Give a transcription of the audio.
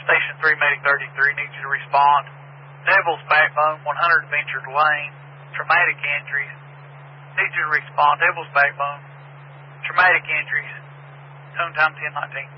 Station 3, Medic 33, needs you to respond. Devil's Backbone, 100 Venture Lane, traumatic injuries. Need you to respond. Devil's Backbone, traumatic injuries. Tone time 1019.